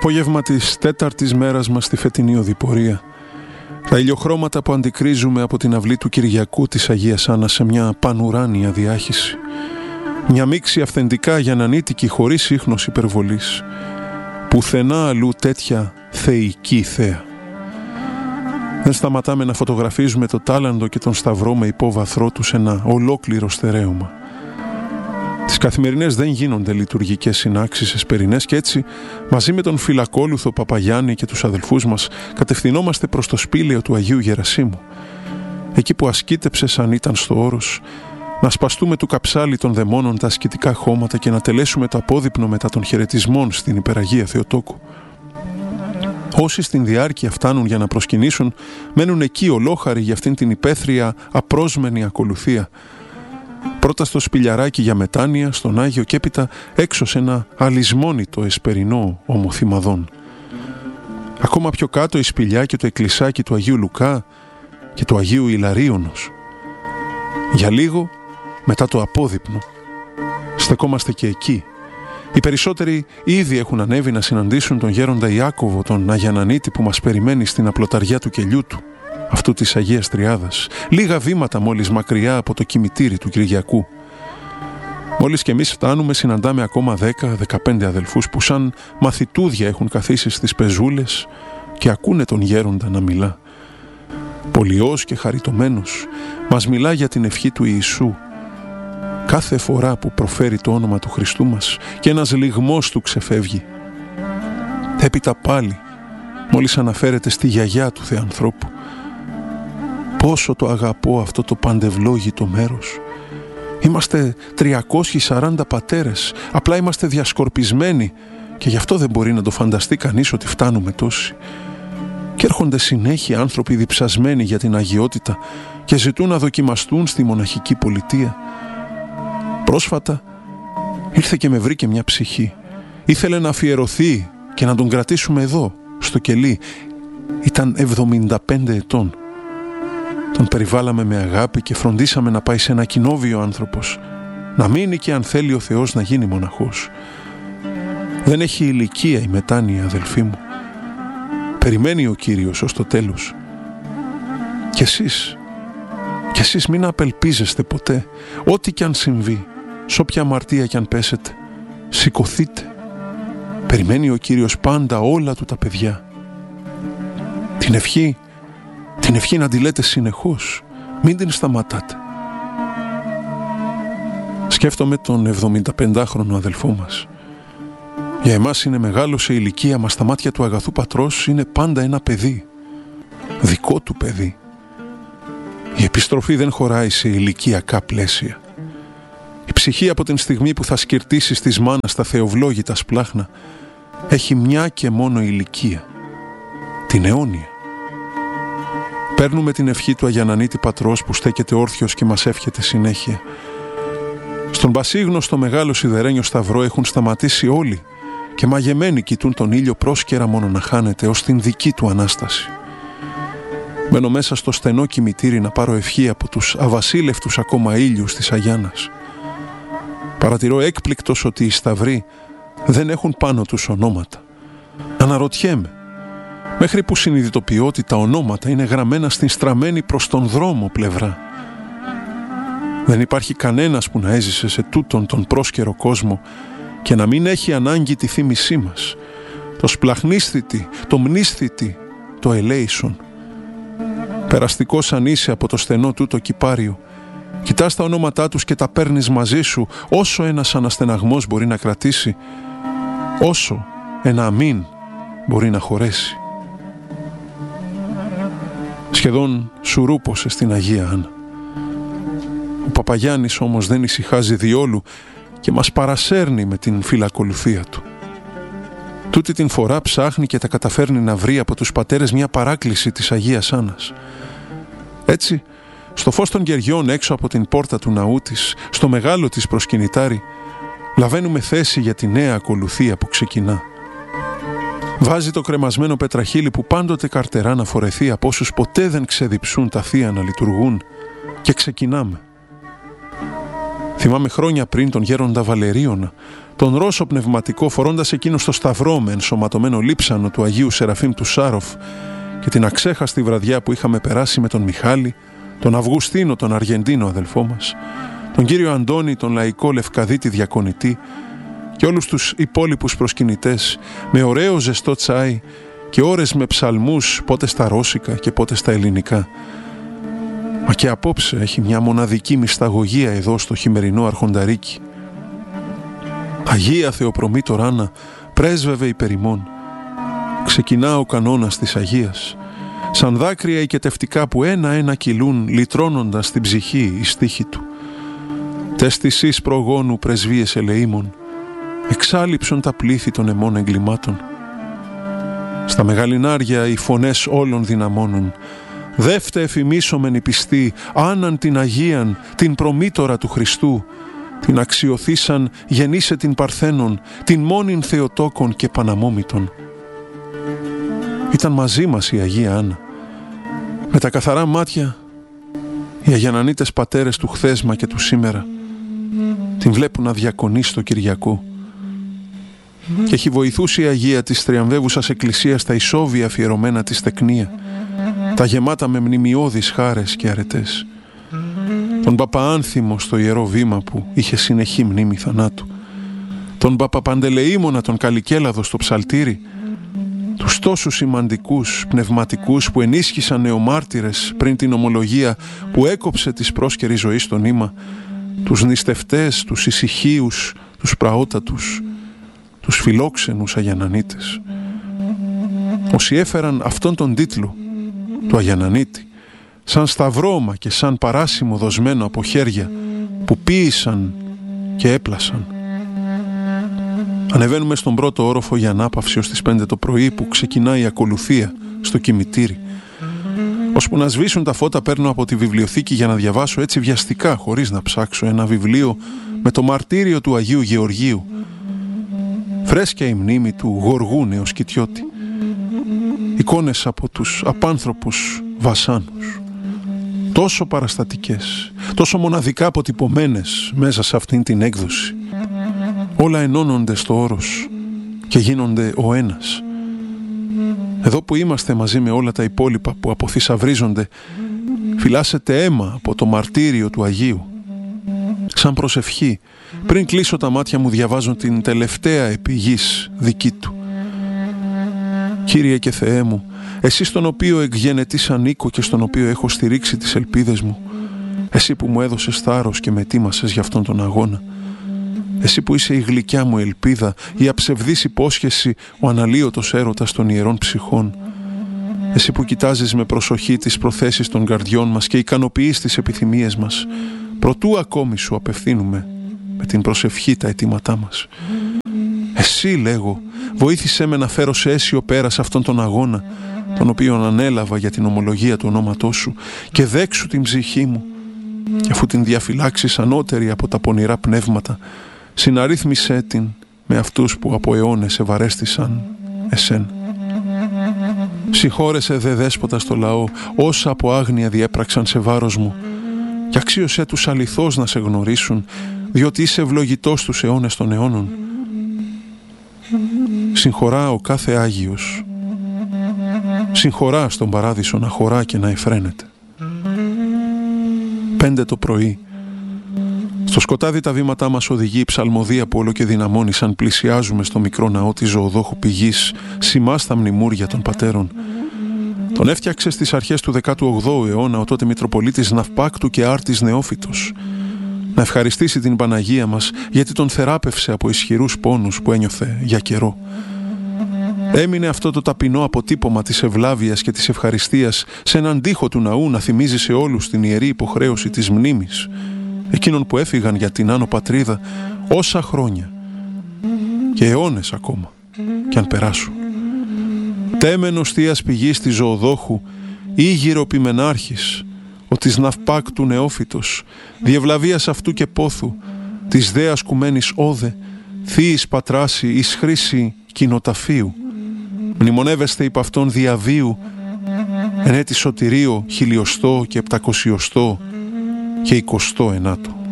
Απόγευμα της τέταρτης μέρας μας στη φετινή οδηπορία. Τα ηλιοχρώματα που αντικρίζουμε από την αυλή του Κυριακού της Αγίας Άννας σε μια πανουράνια διάχυση. Μια μίξη αυθεντικά γιαννανίτικη χωρίς ίχνος υπερβολής. Πουθενά αλλού τέτοια θεϊκή θέα. Δεν σταματάμε να φωτογραφίζουμε το τάλαντο και τον σταυρό με υπόβαθρό του σε ένα ολόκληρο στερέωμα. Τις καθημερινές δεν γίνονται λειτουργικές συνάξεις εσπερινές και έτσι μαζί με τον φυλακόλουθο Παπαγιάννη και τους αδελφούς μας κατευθυνόμαστε προς το σπήλαιο του Αγίου Γερασίμου, εκεί που ασκήτεψε σαν ήταν στο όρος να σπαστούμε του καψάλι των δαιμόνων τα ασκητικά χώματα και να τελέσουμε το απόδειπνο μετά των χαιρετισμών στην υπεραγία Θεοτόκου. Όσοι στην διάρκεια φτάνουν για να προσκυνήσουν μένουν εκεί ολόχαροι για αυτήν την υπαίθρια απρόσμενη ακολουθία. Πρώτα στο σπηλιαράκι για μετάνοια, στον Άγιο και έπειτα έξω σε ένα αλυσμόνητο εσπερινό ομοθυμαδόν. Ακόμα πιο κάτω η σπηλιά και το εκκλησάκι του Αγίου Λουκά και του Αγίου Ιλαρίωνος. Για λίγο μετά το απόδειπνο στεκόμαστε και εκεί. Οι περισσότεροι ήδη έχουν ανέβει να συναντήσουν τον γέροντα Ιάκωβο, τον Αγιανανίτη που μας περιμένει στην απλοταριά του κελιού του, αυτού της Αγίας Τριάδας, λίγα βήματα μόλις μακριά από το κημητήρι του Κυριακού. Μόλις και εμείς φτάνουμε συναντάμε ακόμα 10-15 αδελφούς που σαν μαθητούδια έχουν καθίσει στις πεζούλες και ακούνε τον γέροντα να μιλά. Πολιός και χαριτωμένος μας μιλά για την ευχή του Ιησού κάθε φορά που προφέρει το όνομα του Χριστού μας και ένας λυγμός του ξεφεύγει. Έπειτα πάλι μόλις αναφέρεται στη γιαγιά του Θεανθρώπου. Πόσο το αγαπώ αυτό το παντευλόγητο μέρος. Είμαστε 340 πατέρες, απλά είμαστε διασκορπισμένοι και γι' αυτό δεν μπορεί να το φανταστεί κανείς ότι φτάνουμε τόσοι. Και έρχονται συνέχεια άνθρωποι διψασμένοι για την αγιότητα και ζητούν να δοκιμαστούν στη μοναχική πολιτεία. Πρόσφατα ήρθε και με βρήκε μια ψυχή. Ήθελε να αφιερωθεί και να τον κρατήσουμε εδώ, στο κελί. Ήταν 75 ετών. Τον περιβάλαμε με αγάπη και φροντίσαμε να πάει σε ένα κοινόβιο άνθρωπος, να μείνει και αν θέλει ο Θεός να γίνει μοναχός. Δεν έχει ηλικία η μετάνοια, αδελφοί μου. Περιμένει ο Κύριος ως το τέλος. Και εσείς μην απελπίζεστε ποτέ, ό,τι κι αν συμβεί, σ' όποια αμαρτία κι αν πέσετε, σηκωθείτε. Περιμένει ο Κύριος πάντα όλα του τα παιδιά. Την ευχή να τη λέτε συνεχώς, μην την σταματάτε. Σκέφτομαι τον 75χρονο αδελφό μας. Για εμάς είναι μεγάλο σε ηλικία, μα στα μάτια του αγαθού πατρός είναι πάντα ένα παιδί. Δικό του παιδί. Η επιστροφή δεν χωράει σε ηλικιακά πλαίσια. Η ψυχή από την στιγμή που θα σκυρτήσει στις μάνας τα θεοβλόγητα σπλάχνα έχει μια και μόνο ηλικία. Την αιώνια. Παίρνουμε την ευχή του Αγιανανίτη πατρός που στέκεται όρθιος και μας εύχεται συνέχεια. Στον πασίγνωστο μεγάλο σιδερένιο σταυρό έχουν σταματήσει όλοι και μαγεμένοι κοιτούν τον ήλιο πρόσκαιρα μόνο να χάνεται ως την δική του Ανάσταση. Μένω μέσα στο στενό κημητήρι να πάρω ευχή από τους αβασίλευτους ακόμα ήλιους της Αγιάννας. Παρατηρώ έκπληκτος ότι οι σταυροί δεν έχουν πάνω τους ονόματα. Αναρωτιέμαι, μέχρι που συνειδητοποιώ ότι τα ονόματα είναι γραμμένα στην στραμμένη προς τον δρόμο πλευρά. Δεν υπάρχει κανένας που να έζησε σε τούτον τον πρόσκαιρο κόσμο και να μην έχει ανάγκη τη θύμησή μας, το σπλαχνίσθητη, το μνήσθητη, το ελέησον. Περαστικός σαν είσαι από το στενό τούτο κυπάριο, κοιτάς τα ονόματά τους και τα παίρνεις μαζί σου όσο ένας αναστεναγμός μπορεί να κρατήσει, όσο ένα αμήν μπορεί να χωρέσει. Σχεδόν σουρούπωσε στην Αγία Άννα. Ο Παπαγιάννης όμως δεν ησυχάζει διόλου και μας παρασέρνει με την φιλακολουθία του. Τούτη την φορά ψάχνει και τα καταφέρνει να βρει από τους πατέρες μια παράκληση της Αγίας Άννας. Έτσι, στο φως των κεριών έξω από την πόρτα του ναού της, στο μεγάλο της προσκυνητάρι, λαβαίνουμε θέση για τη νέα ακολουθία που ξεκινά. Βάζει το κρεμασμένο πετραχύλι που πάντοτε καρτερά να φορεθεί από όσους ποτέ δεν ξεδιψούν τα θεία να λειτουργούν και ξεκινάμε. Θυμάμαι χρόνια πριν τον γέροντα Βαλερίωνα τον Ρώσο πνευματικό φορώντας εκείνο στο σταυρό με ενσωματωμένο λείψανο του Αγίου Σεραφείμ του Σάροφ και την αξέχαστη βραδιά που είχαμε περάσει με τον Μιχάλη, τον Αυγουστίνο, τον Αργεντίνο αδελφό μας, τον κύριο Αντώνη, τον λαϊκό Λευκαδίτη διακονητή και όλους τους υπόλοιπους προσκυνητές με ωραίο ζεστό τσάι και ώρες με ψαλμούς, πότε στα ρώσικα και πότε στα ελληνικά. Μα και απόψε έχει μια μοναδική μυσταγωγία εδώ στο χειμερινό Αρχονταρίκι. Αγία Θεοπρομήτωρ Άννα, πρέσβευε υπερ ημών. Ξεκινά ο κανόνας της Αγίας, σαν δάκρυα οικετευτικά που ένα-ένα κυλούν, λυτρώνοντας την ψυχή η στίχη του. Τες της εις προγόνου πρεσβείες ελεήμων, εξάλειψον τα πλήθη των αιμών εγκλημάτων. Στα μεγαλινάρια οι φωνές όλων δυναμώνων, δεύτε εφημίσομεν η πιστή, άναν την Αγίαν, την προμήτωρα του Χριστού, την αξιοθήσαν γεννήσε την Παρθένων, την μόνην Θεοτόκον και Παναμόμητον. Ήταν μαζί μας η Αγία Άννα. Με τα καθαρά μάτια, οι Αγιανανίτες πατέρες του χθέσμα και του σήμερα την βλέπουν να διακονεί στο Κυριακό. Και έχει βοηθούσει η Αγία της θριαμβεύουσας εκκλησίας στα ισόβια αφιερωμένα της τεκνία, τα γεμάτα με μνημειώδεις χάρες και αρετές. Τον Παπαάνθιμο στο Ιερό Βήμα που είχε συνεχή μνήμη θανάτου, τον Παπαπαντελεήμονα τον Καλικέλαδο στο Ψαλτήρι, τους τόσους σημαντικούς πνευματικούς που ενίσχυσαν νεομάρτυρες πριν την ομολογία που έκοψε της πρόσκαιρης ζωής στο νήμα, τους νηστευτές, τους ησυχίους, τους πραότατους, τους φιλόξενους Αγιανανίτες. Όσοι έφεραν αυτόν τον τίτλο του Αγιανανίτη σαν σταυρώμα και σαν παράσημο δοσμένο από χέρια που ποίησαν και έπλασαν. Ανεβαίνουμε στον πρώτο όροφο για ανάπαυση ως τις 5 το πρωί που ξεκινάει η ακολουθία στο κημητήρι. Ώσπου να σβήσουν τα φώτα παίρνω από τη βιβλιοθήκη για να διαβάσω έτσι βιαστικά χωρίς να ψάξω ένα βιβλίο με το μαρτύριο του Αγίου Γεωργίου. Φρέσκια η μνήμη του Γοργού Νεοσκητιώτη. Εικόνες από τους απάνθρωπους βασάνους. Τόσο παραστατικές, τόσο μοναδικά αποτυπωμένες μέσα σε αυτήν την έκδοση. Όλα ενώνονται στο όρος και γίνονται ο ένας. Εδώ που είμαστε μαζί με όλα τα υπόλοιπα που αποθυσαυρίζονται, φυλάσσεται αίμα από το μαρτύριο του Αγίου. Σαν προσευχή, πριν κλείσω τα μάτια μου διαβάζω την τελευταία επιγής δική του. Κύριε και Θεέ μου, εσύ στον οποίο εκγενετής ανήκω και στον οποίο έχω στηρίξει τις ελπίδες μου, εσύ που μου έδωσες θάρρος και με ετοίμασες για αυτόν τον αγώνα, εσύ που είσαι η γλυκιά μου ελπίδα, η αψευδής υπόσχεση, ο αναλύωτος έρωτας των ιερών ψυχών, εσύ που κοιτάζεις με προσοχή τις προθέσεις των καρδιών μας και ικανοποιείς τις επιθυμίες μας, προτού ακόμη σου απευθύνουμε με την προσευχή τα αιτήματά μας. Εσύ, λέγω, βοήθησέ με να φέρω σε αίσιο πέρα σε αυτόν τον αγώνα, τον οποίον ανέλαβα για την ομολογία του ονόματός σου, και δέξου την ψυχή μου, και αφού την διαφυλάξεις ανώτερη από τα πονηρά πνεύματα, συναρρύθμισέ την με αυτούς που από αιώνες ευαρέστησαν εσέν. Συγχώρεσαι δε δέσποτα στο λαό όσα από άγνοια διέπραξαν σε βάρος μου, και αξίωσέ τους αληθώς να σε γνωρίσουν, διότι είσαι ευλογητός τους αιώνες των αιώνων. Συγχωρά ο κάθε Άγιος, συγχωρά στον παράδεισο να χωρά και να εφραίνεται. 5 το πρωί. Στο σκοτάδι τα βήματά μας οδηγεί η ψαλμοδία που όλο και δυναμώνει σαν πλησιάζουμε στο μικρό ναό της Ζωοδόχου Πηγής, σημά στα μνημούρια των πατέρων. Τον έφτιαξε στις αρχές του 18ου αιώνα ο τότε Μητροπολίτης Ναυπάκτου και Άρτης Νεόφυτος. Να ευχαριστήσει την Παναγία μας γιατί τον θεράπευσε από ισχυρούς πόνους που ένιωθε για καιρό. Έμεινε αυτό το ταπεινό αποτύπωμα της ευλάβειας και της ευχαριστίας σε έναν τοίχο του ναού να θυμίζει σε όλους την ιερή υποχρέωση της μνήμης εκείνων που έφυγαν για την Άνω Πατρίδα όσα χρόνια και αιώνες ακόμα κι αν περάσουν. Τέμενος θείας πηγής της Ζωοδόχου, ήγυρο ποιμενάρχης, ο της Ναυπάκτου Νεόφυτος, διευλαβίας αυτού και πόθου, της δέας κουμένης όδε, θείης πατράση εις χρήση κοινοταφείου, μνημονεύεστε υπ' αυτόν διαβίου, εν έτη σωτηρίο 1000 και 700 και 29.